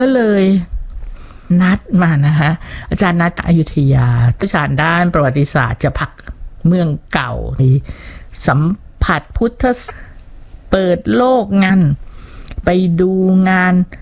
ก็เลยนัดมานะคะอาจารย์นัดอยุธยาผู้เชี่ยวชาญด้านประวัติศาสตร์จะพักเมืองเก่าสัมผัสพุทธเปิดโลกงานไปดูงาน